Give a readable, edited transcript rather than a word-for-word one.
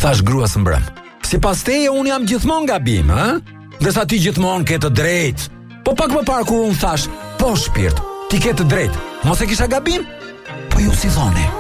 thash gruas mbrëm. Sipas teje unë jam gjithmonë gabim, ha? Ndërsa ti gjithmonë ke të drejtë. Po pak më parë kur unë thash, po shpirt, ti ke të drejtë. Mos e kisha gabim? Po ju si thoni?